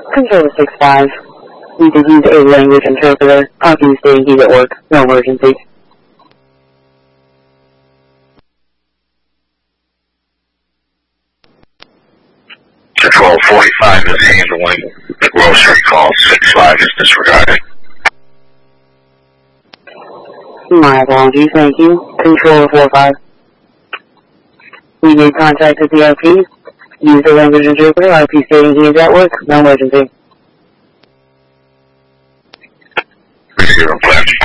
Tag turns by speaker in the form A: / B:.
A: Control 6-5. We did use a language interpreter. Copy saying he's at work. No emergency.
B: Control 45 is handling the grocery call. 6-5 is disregarded.
A: My apologies, thank you. Control 4-5. We did contact the CRP. Use the language interpreter. RP stating he is at work. No emergency.
B: 30 Flash.